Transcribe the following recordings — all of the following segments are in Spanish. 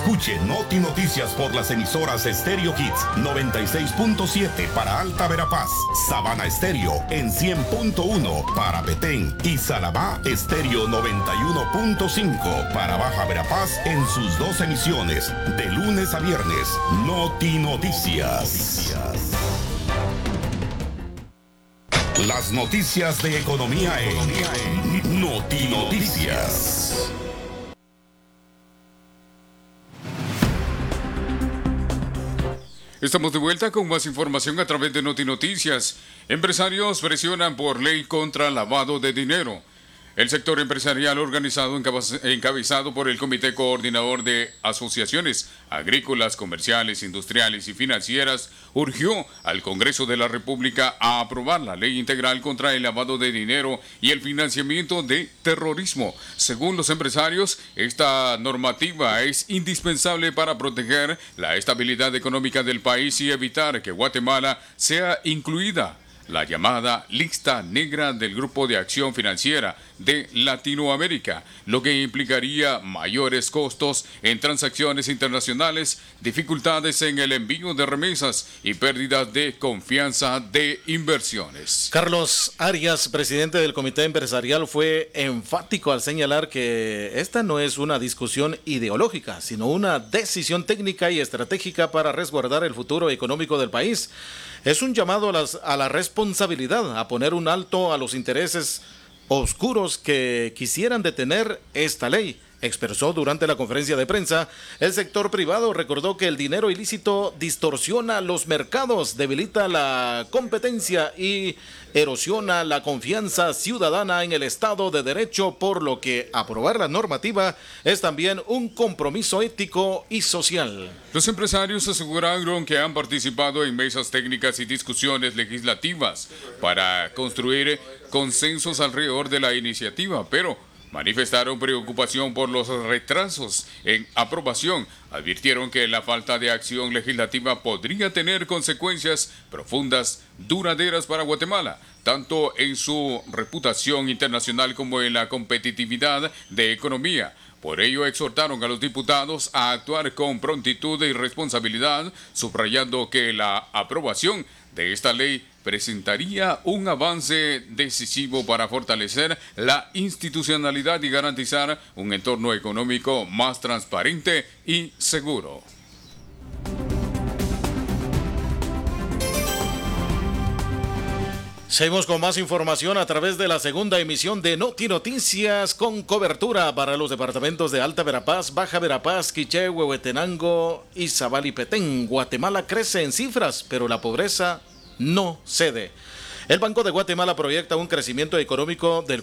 Escuche Noti Noticias por las emisoras Stereo Hits 96.7 para Alta Verapaz, Sabana Estéreo en 100.1 para Petén y Salamá Estéreo 91.5 para Baja Verapaz en sus dos emisiones, de lunes a viernes. Noti Noticias. Las noticias de economía en Noti Noticias. Estamos de vuelta con más información a través de Noti Noticias. Empresarios presionan por ley contra lavado de dinero. El sector empresarial organizado encabezado por el Comité Coordinador de Asociaciones Agrícolas, Comerciales, Industriales y Financieras urgió al Congreso de la República a aprobar la Ley Integral contra el lavado de dinero y el financiamiento de terrorismo. Según los empresarios, esta normativa es indispensable para proteger la estabilidad económica del país y evitar que Guatemala sea incluida la llamada lista negra del Grupo de Acción Financiera de Latinoamérica, lo que implicaría mayores costos en transacciones internacionales, dificultades en el envío de remesas y pérdidas de confianza de inversiones. Carlos Arias, presidente del Comité Empresarial, fue enfático al señalar que esta no es una discusión ideológica, sino una decisión técnica y estratégica para resguardar el futuro económico del país. Es un llamado a la responsabilidad, a poner un alto a los intereses oscuros que quisieran detener esta ley. Expresó durante la conferencia de prensa. El sector privado recordó que el dinero ilícito distorsiona los mercados, debilita la competencia y erosiona la confianza ciudadana en el Estado de Derecho, por lo que aprobar la normativa es también un compromiso ético y social. Los empresarios aseguraron que han participado en mesas técnicas y discusiones legislativas para construir consensos alrededor de la iniciativa, pero manifestaron preocupación por los retrasos en aprobación. Advirtieron que la falta de acción legislativa podría tener consecuencias profundas, duraderas para Guatemala, tanto en su reputación internacional como en la competitividad de economía. Por ello, exhortaron a los diputados a actuar con prontitud y responsabilidad, subrayando que la aprobación de esta ley presentaría un avance decisivo para fortalecer la institucionalidad y garantizar un entorno económico más transparente y seguro. Seguimos con más información a través de la segunda emisión de Noti Noticias, con cobertura para los departamentos de Alta Verapaz, Baja Verapaz, Quiché, Huehuetenango, Izabal y Petén. Guatemala crece en cifras, pero la pobreza no cede. El Banco de Guatemala proyecta un crecimiento económico del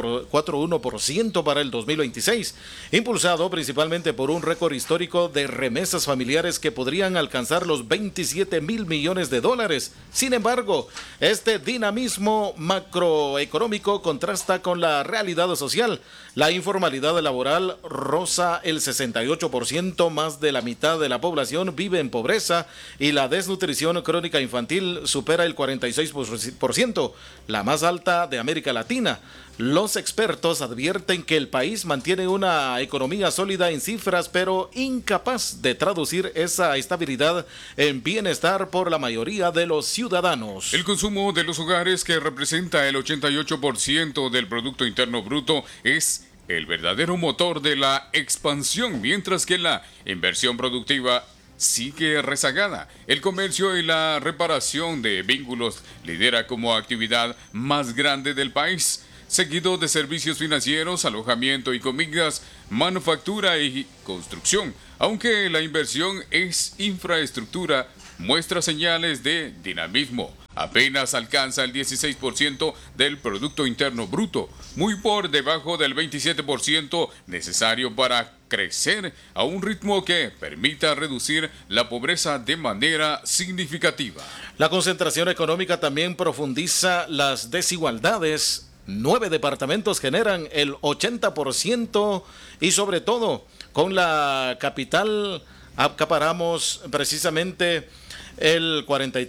4,1% para el 2026, impulsado principalmente por un récord histórico de remesas familiares que podrían alcanzar los 27,000 millones de dólares. Sin embargo, este dinamismo macroeconómico contrasta con la realidad social. La informalidad laboral roza el 68%, más de la mitad de la población vive en pobreza y la desnutrición crónica infantil supera el 46%, la más alta de América Latina. Los expertos advierten que el país mantiene una economía sólida en cifras, pero incapaz de traducir esa estabilidad en bienestar por la mayoría de los ciudadanos. El consumo de los hogares, que representa el 88% del Producto Interno Bruto, es el verdadero motor de la expansión, mientras que la inversión productiva sigue rezagada. El comercio y la reparación de vínculos lidera como actividad más grande del país, seguido de servicios financieros, alojamiento y comidas, manufactura y construcción. Aunque la inversión es infraestructura, muestra señales de dinamismo. Apenas alcanza el 16% del Producto Interno Bruto, muy por debajo del 27% necesario para crecer a un ritmo que permita reducir la pobreza de manera significativa. La concentración económica también profundiza las desigualdades. 9 departamentos generan el 80% y, sobre todo, con la capital acaparamos precisamente el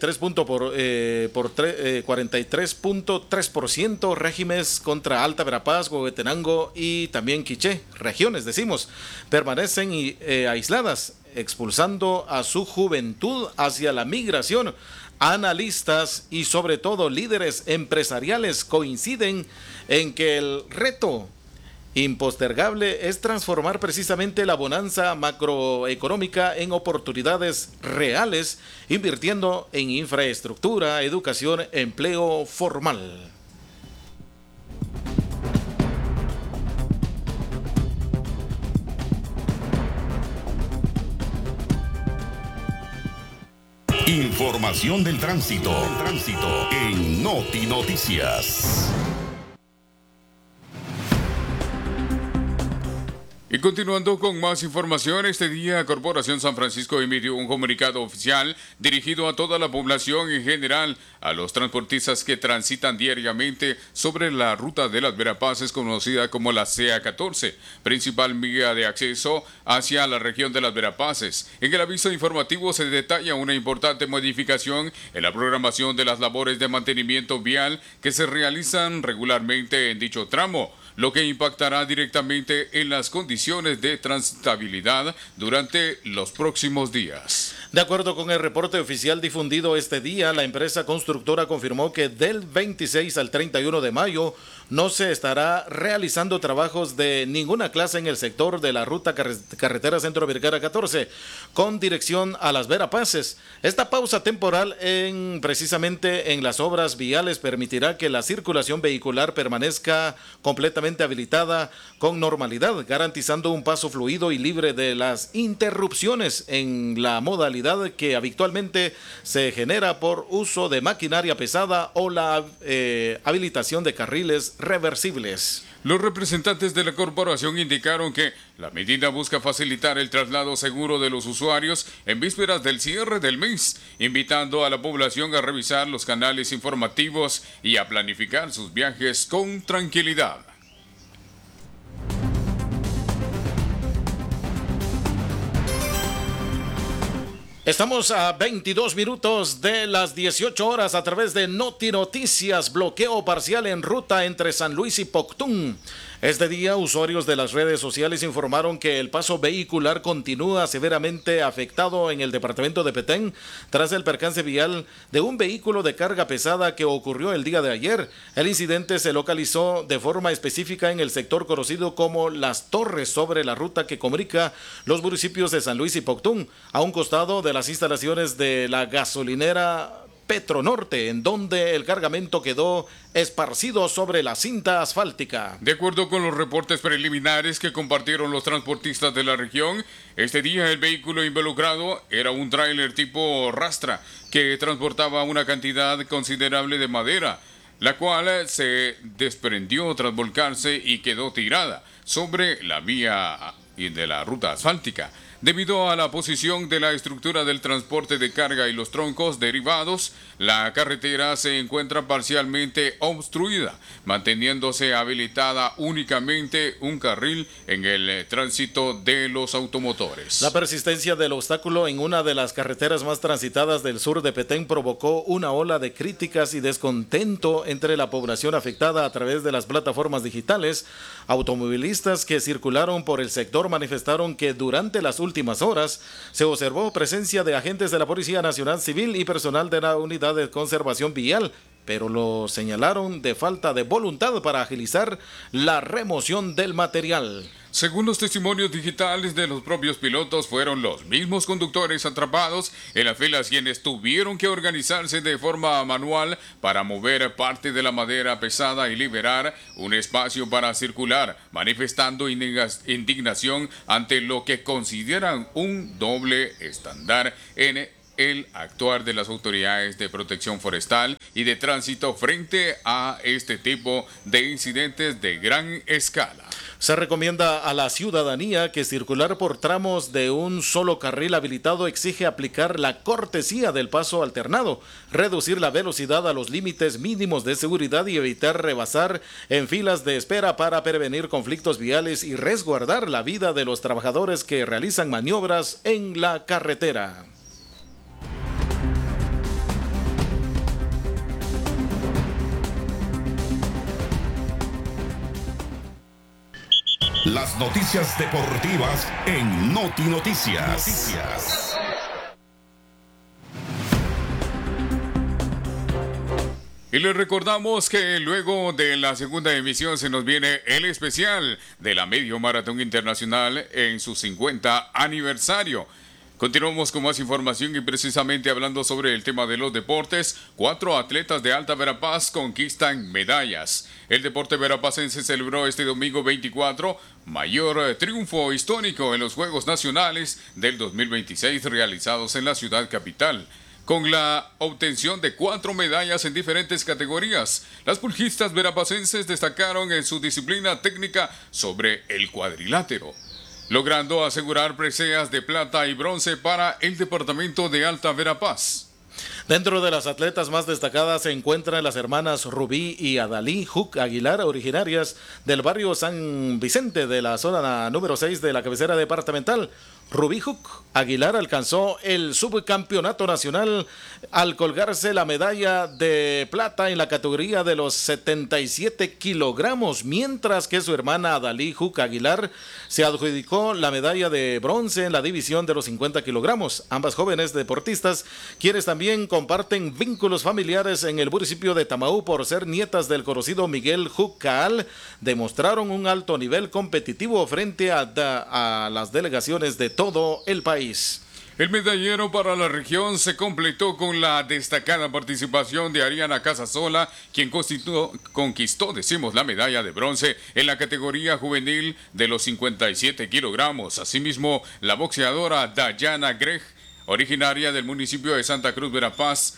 43.3%, regímenes contra Alta Verapaz, Huehuetenango y también Quiché, regiones decimos, permanecen aisladas, expulsando a su juventud hacia la migración. Analistas y sobre todo líderes empresariales coinciden en que el reto impostergable es transformar precisamente la bonanza macroeconómica en oportunidades reales, invirtiendo en infraestructura, educación, empleo formal. Información del tránsito en Noti Noticias. Y continuando con más información, este día Corporación San Francisco emitió un comunicado oficial dirigido a toda la población en general, a los transportistas que transitan diariamente sobre la ruta de las Verapaces conocida como la CA14, principal vía de acceso hacia la región de las Verapaces. En el aviso informativo se detalla una importante modificación en la programación de las labores de mantenimiento vial que se realizan regularmente en dicho tramo, lo que impactará directamente en las condiciones de transitabilidad durante los próximos días. De acuerdo con el reporte oficial difundido este día, la empresa constructora confirmó que del 26 al 31 de mayo no se estará realizando trabajos de ninguna clase en el sector de la ruta carretera Centro Vergara 14 con dirección a las Verapaces. Esta pausa temporal precisamente en las obras viales permitirá que la circulación vehicular permanezca completamente habilitada con normalidad, garantizando un paso fluido y libre de las interrupciones en la modalidad que habitualmente se genera por uso de maquinaria pesada o la habilitación de carriles reversibles. Los representantes de la corporación indicaron que la medida busca facilitar el traslado seguro de los usuarios en vísperas del cierre del mes, invitando a la población a revisar los canales informativos y a planificar sus viajes con tranquilidad. Estamos a 22 minutos de las 18 horas a través de Noti Noticias. Bloqueo parcial en ruta entre San Luis y Poctún. Este día, usuarios de las redes sociales informaron que el paso vehicular continúa severamente afectado en el departamento de Petén tras el percance vial de un vehículo de carga pesada que ocurrió el día de ayer. El incidente se localizó de forma específica en el sector conocido como Las Torres, sobre la ruta que comunica los municipios de San Luis y Poctún, a un costado de las instalaciones de la gasolinera Petronorte, en donde el cargamento quedó esparcido sobre la cinta asfáltica. De acuerdo con los reportes preliminares que compartieron los transportistas de la región, este día el vehículo involucrado era un tráiler tipo rastra que transportaba una cantidad considerable de madera, la cual se desprendió tras volcarse y quedó tirada sobre la vía de la ruta asfáltica. Debido a la posición de la estructura del transporte de carga y los troncos derivados, la carretera se encuentra parcialmente obstruida, manteniéndose habilitada únicamente un carril en el tránsito de los automotores. La persistencia del obstáculo en una de las carreteras más transitadas del sur de Petén provocó una ola de críticas y descontento entre la población afectada a través de las plataformas digitales. Automovilistas que circularon por el sector manifestaron que durante las últimas horas se observó presencia de agentes de la Policía Nacional Civil y personal de la Unidad de Conservación Vial, pero lo señalaron de falta de voluntad para agilizar la remoción del material. Según los testimonios digitales de los propios pilotos, fueron los mismos conductores atrapados en las filas quienes tuvieron que organizarse de forma manual para mover parte de la madera pesada y liberar un espacio para circular, manifestando indignación ante lo que consideran un doble estándar en el actuar de las autoridades de protección forestal y de tránsito frente a este tipo de incidentes de gran escala. Se recomienda a la ciudadanía que circular por tramos de un solo carril habilitado exige aplicar la cortesía del paso alternado, reducir la velocidad a los límites mínimos de seguridad y evitar rebasar en filas de espera para prevenir conflictos viales y resguardar la vida de los trabajadores que realizan maniobras en la carretera. las noticias deportivas en Noti Noticias. Y les recordamos que luego de la segunda emisión se nos viene el especial de la Medio Maratón Internacional en su 50 aniversario. Continuamos con más información y precisamente hablando sobre el tema de los deportes. 4 atletas de Alta Verapaz conquistan medallas. El deporte verapacense celebró este domingo 24 mayor triunfo histórico en los Juegos Nacionales del 2026 realizados en la ciudad capital, con la obtención de 4 medallas en diferentes categorías. Las pulquistas verapacenses destacaron en su disciplina técnica sobre el cuadrilátero, logrando asegurar preseas de plata y bronce para el departamento de Alta Verapaz. Dentro de las atletas más destacadas se encuentran las hermanas Rubí y Adalí Huc Aguilar, originarias del barrio San Vicente de la zona número 6 de la cabecera departamental. Rubí Huc Aguilar alcanzó el subcampeonato nacional al colgarse la medalla de plata en la categoría de los 77 kilogramos, mientras que su hermana Adalí Huc Aguilar se adjudicó la medalla de bronce en la división de los 50 kilogramos. Ambas jóvenes deportistas, quienes también comparten vínculos familiares en el municipio de Tamaú por ser nietas del conocido Miguel Huc Caal, demostraron un alto nivel competitivo frente a las delegaciones de todo el país. El medallero para la región se completó con la destacada participación de Ariana Casasola, quien conquistó, la medalla de bronce en la categoría juvenil de los 57 kilogramos. Asimismo, la boxeadora Dayana Greg, originaria del municipio de Santa Cruz, Verapaz,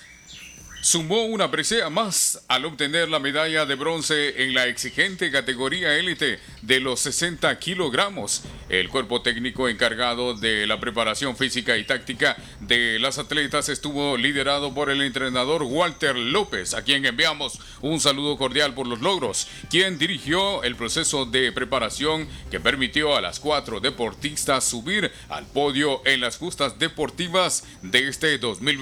sumó una presea más al obtener la medalla de bronce en la exigente categoría élite de los 60 kilogramos. El cuerpo técnico encargado de la preparación física y táctica de las atletas estuvo liderado por el entrenador Walter López, a quien enviamos un saludo cordial por los logros, quien dirigió el proceso de preparación que permitió a las 4 deportistas subir al podio en las justas deportivas de este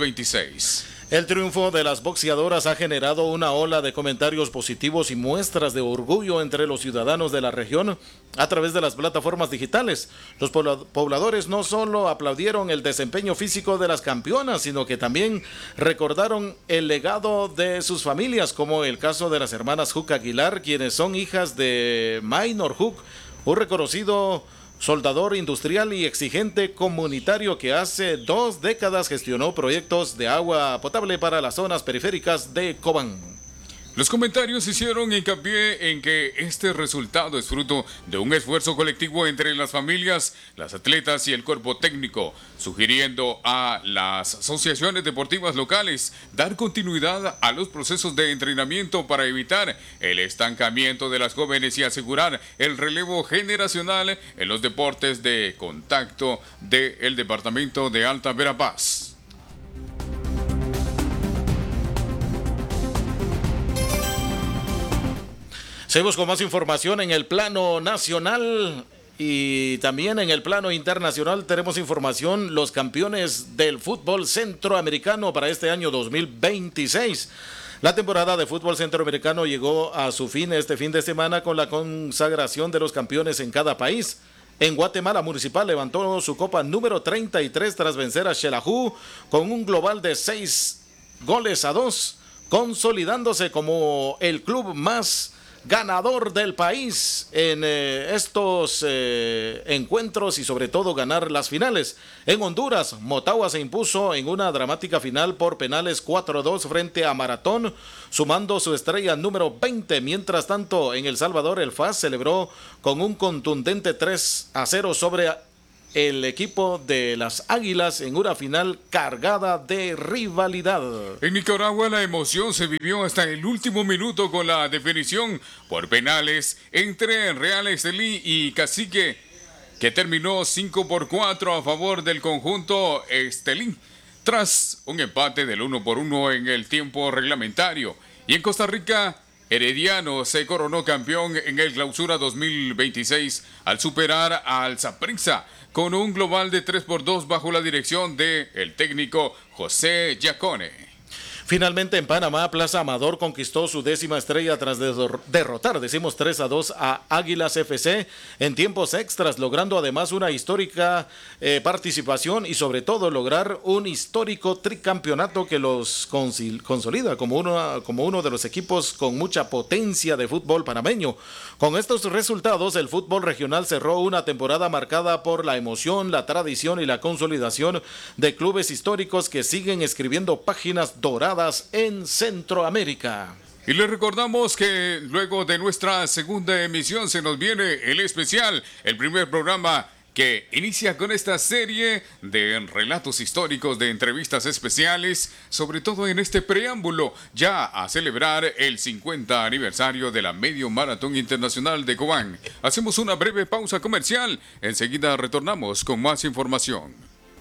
2026. El triunfo de las boxeadoras ha generado una ola de comentarios positivos y muestras de orgullo entre los ciudadanos de la región a través de las plataformas digitales. Los pobladores no solo aplaudieron el desempeño físico de las campeonas, sino que también recordaron el legado de sus familias, como el caso de las hermanas Huc Aguilar, quienes son hijas de Maynor Huc, un reconocido soldador industrial y exigente comunitario que hace 2 décadas gestionó proyectos de agua potable para las zonas periféricas de Cobán. Los comentarios hicieron hincapié en que este resultado es fruto de un esfuerzo colectivo entre las familias, las atletas y el cuerpo técnico, sugiriendo a las asociaciones deportivas locales dar continuidad a los procesos de entrenamiento para evitar el estancamiento de las jóvenes y asegurar el relevo generacional en los deportes de contacto del departamento de Alta Verapaz. Seguimos con más información en el plano nacional y también en el plano internacional. Tenemos información, los campeones del fútbol centroamericano para este año 2026. La temporada de fútbol centroamericano llegó a su fin este fin de semana con la consagración de los campeones en cada país. En Guatemala, Municipal levantó su copa número 33 tras vencer a Xelajú con un global de 6-2, consolidándose como el club más ganador del país en estos encuentros y sobre todo ganar las finales. En Honduras, Motagua se impuso en una dramática final por penales 4-2 frente a Maratón, sumando su estrella número 20. Mientras tanto, en El Salvador, el FAS celebró con un contundente 3-0 sobre el equipo de las Águilas en una final cargada de rivalidad. En Nicaragua la emoción se vivió hasta el último minuto con la definición por penales entre Real Estelí y Cacique, que terminó 5-4 a favor del conjunto Estelí, tras un empate del 1-1 en el tiempo reglamentario. Y en Costa Rica, Herediano se coronó campeón en el Clausura 2026 al superar al Saprissa con un global de 3-2 bajo la dirección del técnico José Giacone. Finalmente en Panamá, Plaza Amador conquistó su 10ª estrella tras derrotar, 3-2 a Águilas FC en tiempos extras, logrando además una histórica participación y sobre todo lograr un histórico tricampeonato que los consolida como uno de los equipos con mucha potencia de fútbol panameño. Con estos resultados, el fútbol regional cerró una temporada marcada por la emoción, la tradición y la consolidación de clubes históricos que siguen escribiendo páginas doradas en Centroamérica. Y les recordamos que luego de nuestra segunda emisión se nos viene el especial, el primer programa que inicia con esta serie de relatos históricos, de entrevistas especiales, sobre todo en este preámbulo, ya a celebrar el 50 aniversario de la Medio Maratón Internacional de Cobán. Hacemos una breve pausa comercial, enseguida retornamos con más información.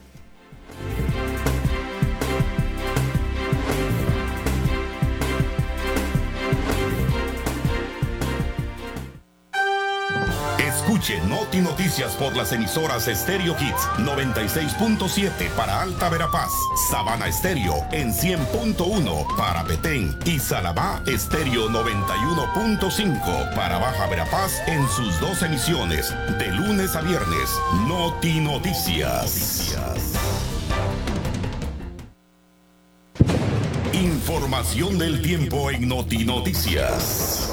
Escuche Noti Noticias por las emisoras Estéreo Kids 96.7 para Alta Verapaz, Sabana Estéreo en 100.1 para Petén y Salabá Estéreo 91.5 para Baja Verapaz en sus 2 emisiones, de lunes a viernes. Noti Noticias. Información del tiempo en Noti Noticias.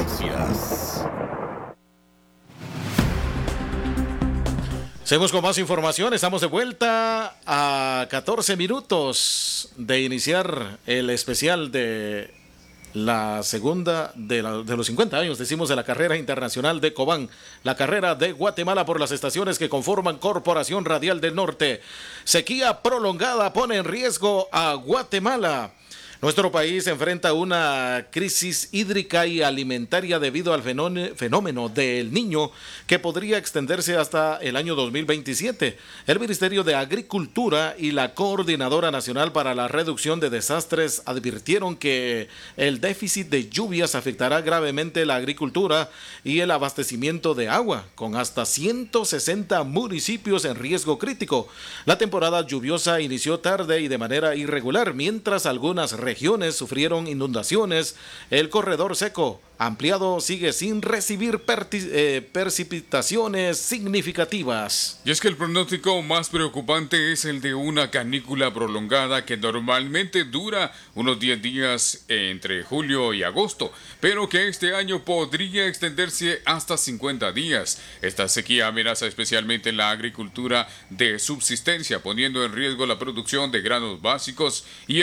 Seguimos con más información, estamos de vuelta a 14 minutos de iniciar el especial de la segunda de los 50 años, decimos, de la carrera internacional de Cobán, la carrera de Guatemala por las estaciones que conforman Corporación Radial del Norte. Sequía prolongada pone en riesgo a Guatemala. Nuestro país enfrenta una crisis hídrica y alimentaria debido al fenómeno del Niño que podría extenderse hasta el año 2027. El Ministerio de Agricultura y la Coordinadora Nacional para la Reducción de Desastres advirtieron que el déficit de lluvias afectará gravemente la agricultura y el abastecimiento de agua, con hasta 160 municipios en riesgo crítico. La temporada lluviosa inició tarde y de manera irregular, mientras algunas regiones sufrieron inundaciones. El corredor seco ampliado sigue sin recibir precipitaciones significativas. Y es que el pronóstico más preocupante es el de una canícula prolongada que normalmente dura unos 10 días entre julio y agosto, pero que este año podría extenderse hasta 50 días. Esta sequía amenaza especialmente la agricultura de subsistencia, poniendo en riesgo la producción de granos básicos y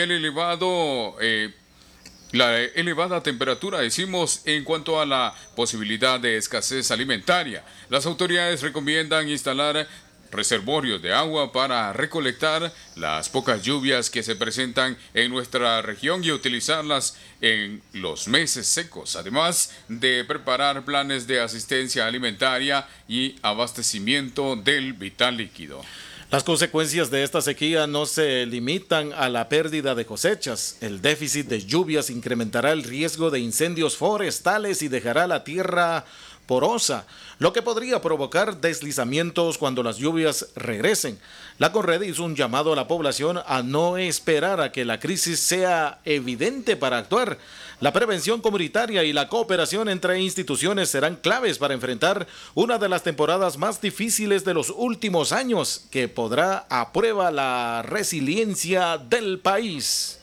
la elevada temperatura, decimos, en cuanto a la posibilidad de escasez alimentaria. Las autoridades recomiendan instalar reservorios de agua para recolectar las pocas lluvias que se presentan en nuestra región y utilizarlas en los meses secos, además de preparar planes de asistencia alimentaria y abastecimiento del vital líquido. Las consecuencias de esta sequía no se limitan a la pérdida de cosechas. El déficit de lluvias incrementará el riesgo de incendios forestales y dejará la tierra porosa, lo que podría provocar deslizamientos cuando las lluvias regresen. La Conred hizo un llamado a la población a no esperar a que la crisis sea evidente para actuar. La prevención comunitaria y la cooperación entre instituciones serán claves para enfrentar una de las temporadas más difíciles de los últimos años, que pondrá a prueba la resiliencia del país.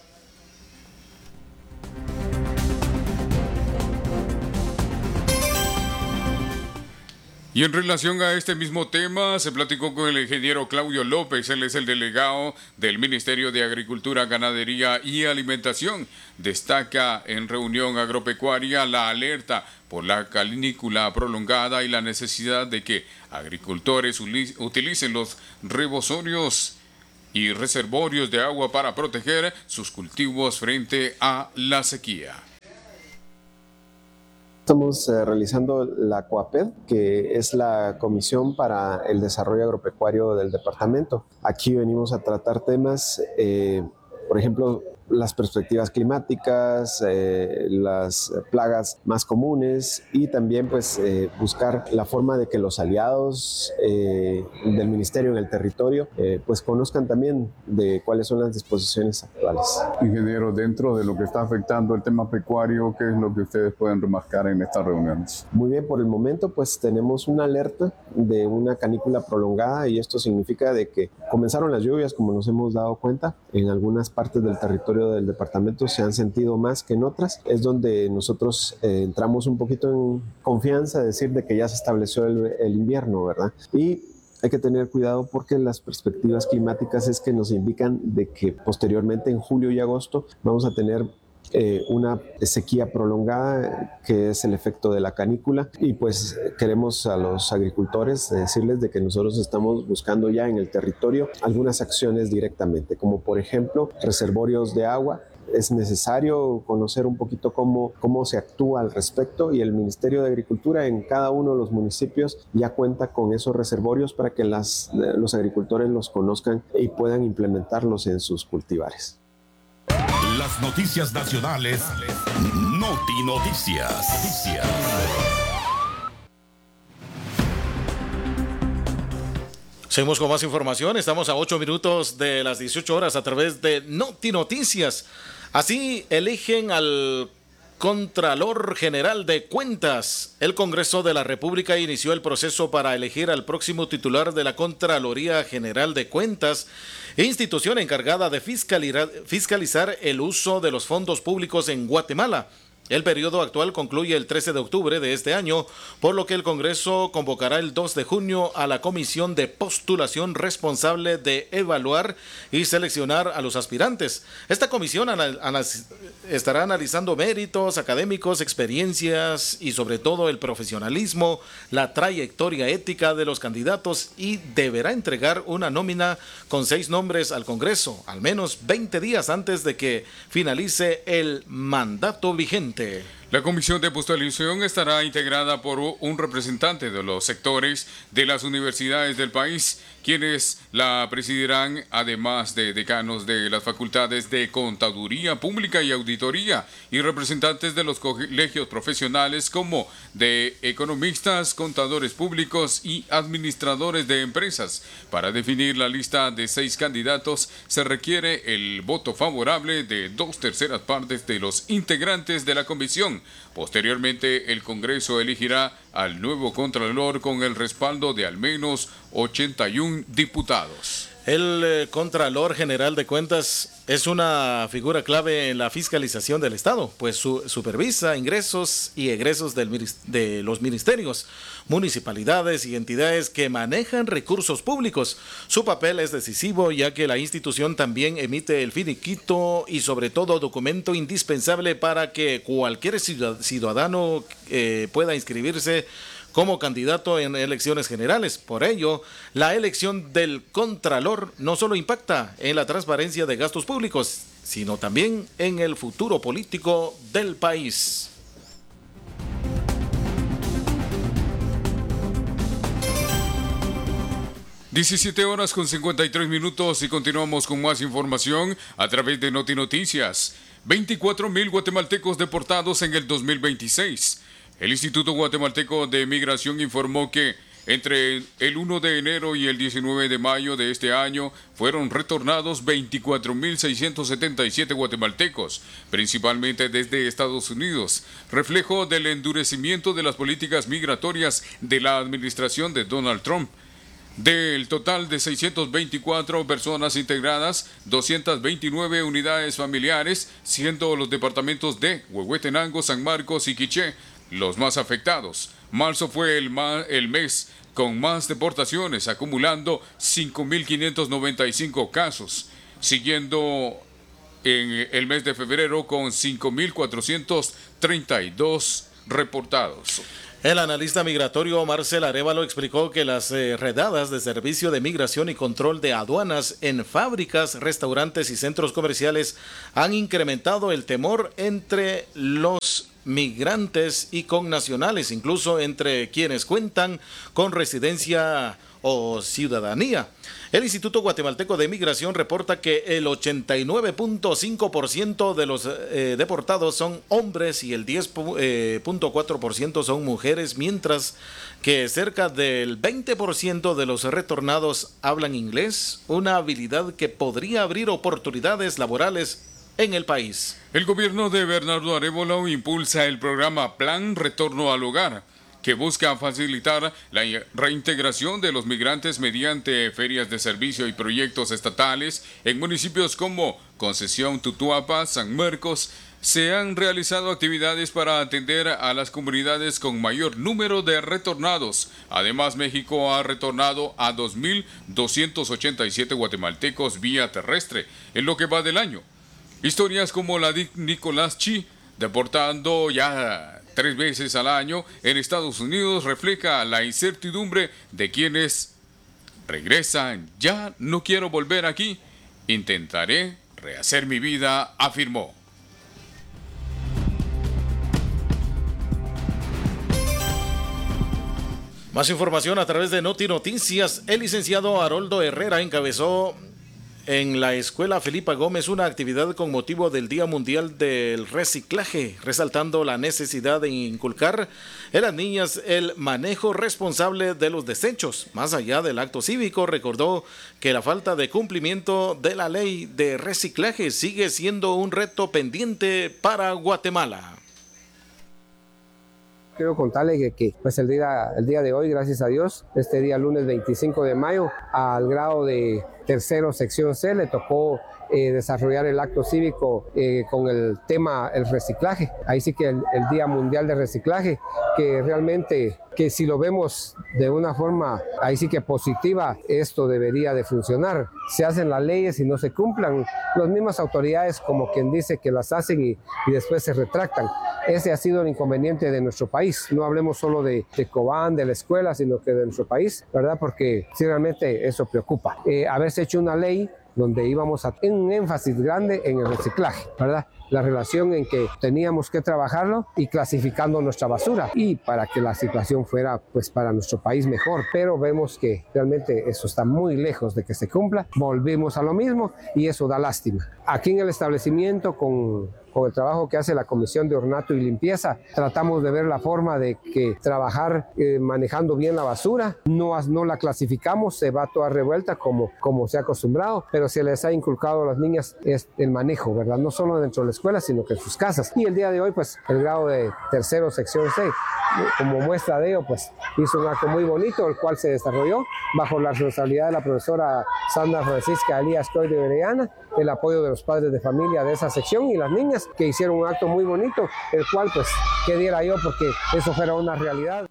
Y en relación a este mismo tema, se platicó con el ingeniero Claudio López. Él es el delegado del Ministerio de Agricultura, Ganadería y Alimentación. Destaca en reunión agropecuaria la alerta por la canícula prolongada y la necesidad de que agricultores utilicen los rebosorios y reservorios de agua para proteger sus cultivos frente a la sequía. Estamos realizando la COAPED, que es la Comisión para el Desarrollo Agropecuario del departamento. Aquí venimos a tratar temas, por ejemplo, las perspectivas climáticas, las plagas más comunes y también pues buscar la forma de que los aliados del ministerio en el territorio pues conozcan también de cuáles son las disposiciones actuales. Ingeniero, dentro de lo que está afectando el tema pecuario, ¿qué es lo que ustedes pueden remarcar en estas reuniones? Muy bien, por el momento pues tenemos una alerta de una canícula prolongada y esto significa de que comenzaron las lluvias, como nos hemos dado cuenta, en algunas partes del territorio del departamento se han sentido más que en otras. Es donde nosotros entramos un poquito en confianza de decir de que ya se estableció el invierno, ¿verdad? Y hay que tener cuidado porque las perspectivas climáticas es que nos indican de que posteriormente en julio y agosto vamos a tener una sequía prolongada que es el efecto de la canícula y pues queremos a los agricultores decirles de que nosotros estamos buscando ya en el territorio algunas acciones directamente, como por ejemplo reservorios de agua. Es necesario conocer un poquito cómo se actúa al respecto y el Ministerio de Agricultura en cada uno de los municipios ya cuenta con esos reservorios para que los agricultores los conozcan y puedan implementarlos en sus cultivares. Las noticias nacionales, Noti Noticias. Seguimos con más información. Estamos a 8 minutos de las 18 horas a través de Noti Noticias. Así eligen al Contralor General de Cuentas. El Congreso de la República inició el proceso para elegir al próximo titular de la Contraloría General de Cuentas, institución encargada de fiscalizar el uso de los fondos públicos en Guatemala. El periodo actual concluye el 13 de octubre de este año, por lo que el Congreso convocará el 2 de junio a la comisión de postulación responsable de evaluar y seleccionar a los aspirantes. Esta comisión estará analizando méritos académicos, experiencias y sobre todo el profesionalismo, la trayectoria ética de los candidatos y deberá entregar una nómina con 6 nombres al Congreso, al menos 20 días antes de que finalice el mandato vigente. La comisión de postulación estará integrada por un representante de los sectores de las universidades del país, quienes la presidirán, además de decanos de las facultades de Contaduría Pública y Auditoría y representantes de los colegios profesionales como de economistas, contadores públicos y administradores de empresas. Para definir la lista de 6 candidatos se requiere el voto favorable de 2/3 partes de los integrantes de la comisión. Posteriormente, el Congreso elegirá al nuevo Contralor con el respaldo de al menos 81 diputados. El Contralor General de Cuentas es una figura clave en la fiscalización del Estado, pues supervisa ingresos y egresos de los ministerios, municipalidades y entidades que manejan recursos públicos. Su papel es decisivo, ya que la institución también emite el finiquito y sobre todo documento indispensable para que cualquier ciudadano pueda inscribirse como candidato en elecciones generales. Por ello, la elección del Contralor no solo impacta en la transparencia de gastos públicos, sino también en el futuro político del país. (17:53) y continuamos con más información a través de Noti Noticias. 24,000 guatemaltecos deportados en el 2026. El Instituto Guatemalteco de Migración informó que entre el 1 de enero y el 19 de mayo de este año fueron retornados 24,677 guatemaltecos, principalmente desde Estados Unidos, reflejo del endurecimiento de las políticas migratorias de la administración de Donald Trump. Del total de 624 personas integradas, 229 unidades familiares, siendo los departamentos de Huehuetenango, San Marcos y Quiché los más afectados. Marzo fue el mes con más deportaciones, acumulando 5,595 casos, siguiendo en el mes de febrero con 5,432 reportados. El analista migratorio Marcel Arévalo explicó que las redadas de Servicio de Migración y Control de Aduanas en fábricas, restaurantes y centros comerciales han incrementado el temor entre los migrantes y connacionales, incluso entre quienes cuentan con residencia o ciudadanía. El Instituto Guatemalteco de Migración reporta que el 89.5% de los deportados son hombres y el 10.4% son mujeres, mientras que cerca del 20% de los retornados hablan inglés, una habilidad que podría abrir oportunidades laborales en el país. El gobierno de Bernardo Arévalo impulsa el programa Plan Retorno al Hogar, que busca facilitar la reintegración de los migrantes mediante ferias de servicio y proyectos estatales en municipios como Concesión, Tutuapa, San Marcos. Se han realizado actividades para atender a las comunidades con mayor número de retornados. Además, México ha retornado a 2.287 guatemaltecos vía terrestre en lo que va del año. Historias como la de Nicolás Chi, deportando ya 3 veces al año en Estados Unidos, refleja la incertidumbre de quienes regresan. Ya no quiero volver aquí, intentaré rehacer mi vida, afirmó. Más información a través de Noti Noticias. El licenciado Haroldo Herrera encabezó en la Escuela Felipa Gómez una actividad con motivo del Día Mundial del Reciclaje, resaltando la necesidad de inculcar en las niñas el manejo responsable de los desechos. Más allá del acto cívico, recordó que la falta de cumplimiento de la ley de reciclaje sigue siendo un reto pendiente para Guatemala. Quiero contarle que pues el día de hoy, gracias a Dios, este día lunes 25 de mayo, al grado de tercero sección C, le tocó desarrollar el acto cívico con el tema el reciclaje. Ahí sí que el Día Mundial de Reciclaje, que realmente, que si lo vemos de una forma ahí sí que positiva, esto debería de funcionar. Se hacen las leyes y no se cumplan, las mismas autoridades como quien dice que las hacen y después se retractan. Ese ha sido el inconveniente de nuestro país. No hablemos solo de Cobán, de la escuela, sino que de nuestro país, ¿verdad? Porque sí, realmente eso preocupa. Haberse hecho una ley donde íbamos a tener un énfasis grande en el reciclaje, ¿verdad? La relación en que teníamos que trabajarlo y clasificando nuestra basura, y para que la situación fuera pues para nuestro país mejor, pero vemos que realmente eso está muy lejos de que se cumpla. Volvimos a lo mismo y eso da lástima. Aquí en el establecimiento, con el trabajo que hace la Comisión de Ornato y Limpieza, tratamos de ver la forma de que trabajar manejando bien la basura. No la clasificamos, se va toda revuelta como se ha acostumbrado, pero se les ha inculcado a las niñas el manejo, ¿verdad? No solo dentro de la escuela, sino que en sus casas. Y el día de hoy, pues, el grado de tercero sección C, como muestra de ello, pues, hizo un acto muy bonito, el cual se desarrolló bajo la responsabilidad de la profesora Sandra Francisca Elías Coy de Orellana, el apoyo de los padres de familia de esa sección y las niñas, que hicieron un acto muy bonito, el cual pues que diera yo porque eso fuera una realidad.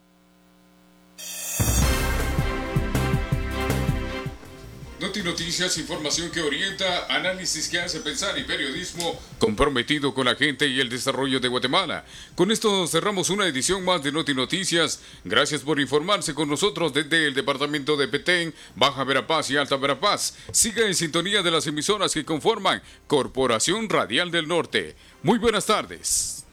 Noti Noticias, información que orienta, análisis que hace pensar y periodismo comprometido con la gente y el desarrollo de Guatemala. Con esto cerramos una edición más de Noti Noticias. Gracias por informarse con nosotros desde el departamento de Petén, Baja Verapaz y Alta Verapaz. Siga en sintonía de las emisoras que conforman Corporación Radial del Norte. Muy buenas tardes.